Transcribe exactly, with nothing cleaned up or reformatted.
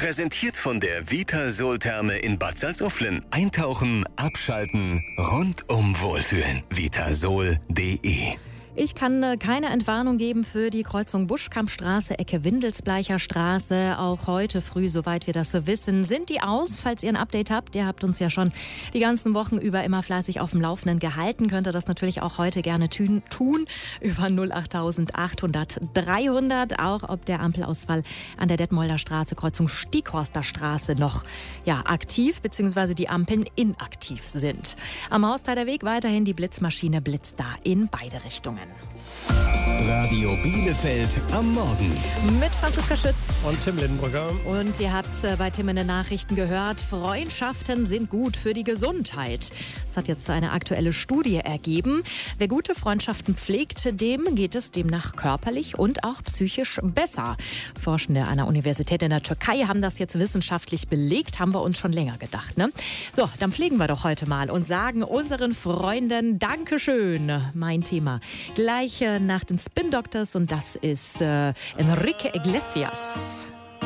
Präsentiert von der Vitasol-Therme in Bad Salzuflen. Eintauchen, abschalten, rundum wohlfühlen. vitasol punkt de. Ich kann äh, keine Entwarnung geben für die Kreuzung Buschkampstraße, Ecke Windelsbleicher Straße. Auch heute früh, soweit wir das so wissen, sind die aus. Falls ihr ein Update habt, ihr habt uns ja schon die ganzen Wochen über immer fleißig auf dem Laufenden gehalten, könnt ihr das natürlich auch heute gerne tun, tun über null acht achthundert dreihundert. Auch ob der Ampelausfall an der Detmolder Straße, Kreuzung Stieghorster Straße noch ja, aktiv bzw. die Ampeln inaktiv sind. Am Hausteiler Weg weiterhin die Blitzmaschine blitzt da in beide Richtungen. Radio Bielefeld am Morgen. Mit Franziska Schütz. Und Tim Lindenbrücker. Und ihr habt bei Tim in den Nachrichten gehört, Freundschaften sind gut für die Gesundheit. Das hat jetzt eine aktuelle Studie ergeben. Wer gute Freundschaften pflegt, dem geht es demnach körperlich und auch psychisch besser. Forschende an der Universität in der Türkei haben das jetzt wissenschaftlich belegt, haben wir uns schon länger gedacht. Ne? So, dann pflegen wir doch heute mal und sagen unseren Freunden Dankeschön. Mein Thema. Gleich äh, nach den Spin Doctors und das ist äh, Enrique Iglesias.